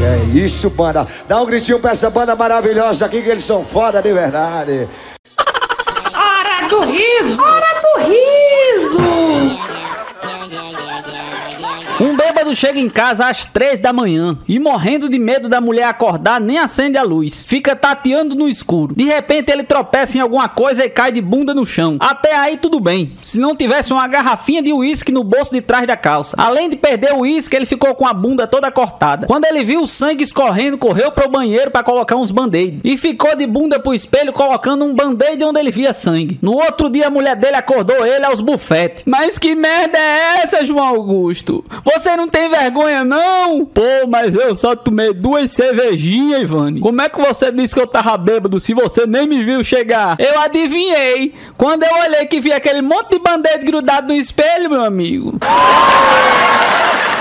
É isso, banda. Dá um gritinho pra essa banda maravilhosa aqui, que eles são foda de verdade. Hora do riso! Hora do riso! Um bêbado chega em casa às 3 da manhã e, morrendo de medo da mulher acordar, nem acende a luz. Fica tateando no escuro. De repente ele tropeça em alguma coisa e cai de bunda no chão. Até aí tudo bem, se não tivesse uma garrafinha de uísque no bolso de trás da calça. Além de perder o uísque, ele ficou com a bunda toda cortada. Quando ele viu o sangue escorrendo, correu pro banheiro para colocar uns band-aid. E ficou de bunda pro espelho colocando um band-aid onde ele via sangue. No outro dia a mulher dele acordou ele aos bufetes. Mas que merda é essa, João Augusto? Você não tem vergonha, não? Pô, mas eu só tomei 2 cervejinhas, Ivane. Como é que você disse que eu tava bêbado se você nem me viu chegar? Eu adivinhei. Quando eu olhei que vi aquele monte de band-aid grudado no espelho, meu amigo.